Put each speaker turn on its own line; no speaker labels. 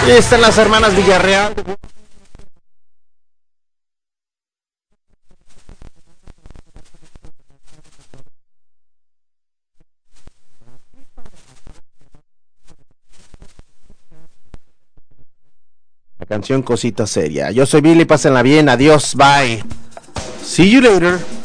Están las hermanas Villarreal. La canción Cosita Seria. Yo soy Billy, pásenla bien, adiós, bye. See you later.